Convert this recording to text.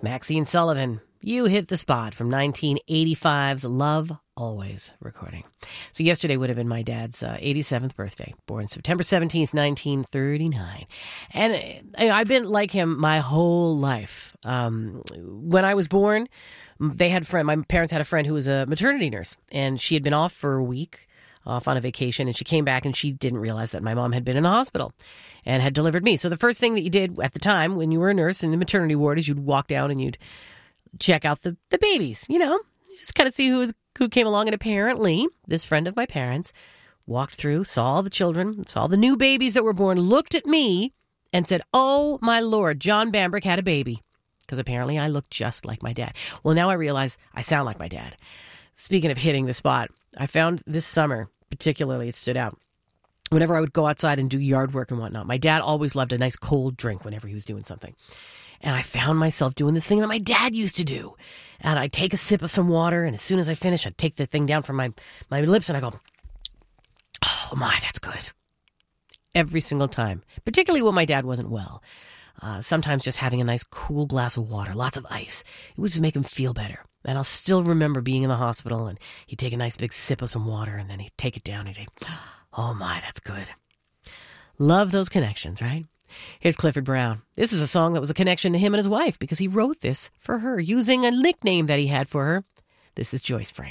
Maxine Sullivan, you hit the spot from 1985's Love Always recording. So yesterday would have been my dad's 87th birthday, born September 17th, 1939. And I've been like him my whole life. When I was born, my parents had a friend who was a maternity nurse, and she had been off for a week, off on a vacation, and she came back and she didn't realize that my mom had been in the hospital and had delivered me. So the first thing that you did at the time when you were a nurse in the maternity ward is you'd walk down and you'd check out the babies, just kind of see who came along. And apparently this friend of my parents walked through, saw the children, saw the new babies that were born, looked at me and said, "Oh my Lord, John Bambrick had a baby." Because apparently I look just like my dad. Well, now I realize I sound like my dad. Speaking of hitting the spot, I found this summer, particularly, it stood out. Whenever I would go outside and do yard work and whatnot, my dad always loved a nice cold drink whenever he was doing something. And I found myself doing this thing that my dad used to do. And I'd take a sip of some water, and as soon as I finish, I'd take the thing down from my lips, and I go, "Oh my, that's good." Every single time, particularly when my dad wasn't well. Sometimes just having a nice cool glass of water, lots of ice, it would just make him feel better. And I'll still remember being in the hospital, and he'd take a nice big sip of some water, and then he'd take it down, and he'd say, "Oh my, that's good." Love those connections, right? Here's Clifford Brown. This is a song that was a connection to him and his wife because he wrote this for her using a nickname that he had for her. This is Joy Spring.